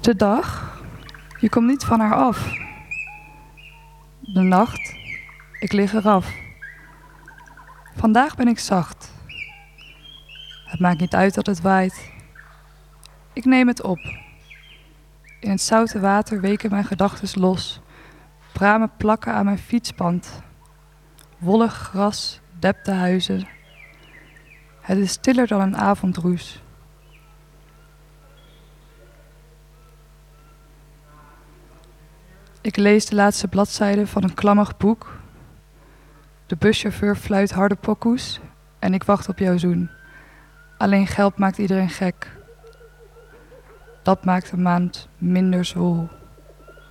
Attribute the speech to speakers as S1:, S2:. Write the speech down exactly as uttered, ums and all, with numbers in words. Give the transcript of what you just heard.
S1: De dag, je komt niet van haar af. De nacht, ik lig eraf. Vandaag ben ik zacht. Het maakt niet uit dat het waait. Ik neem het op. In het zoute water weken mijn gedachtes los. Bramen plakken aan mijn fietsband. Wollig gras dept de huizen. Het is stiller dan een avondroes. Ik lees de laatste bladzijde van een klammig boek. De buschauffeur fluit harde pokoes en ik wacht op jouw zoen. Alleen geld maakt iedereen gek. Dat maakt de maand minder zwoel.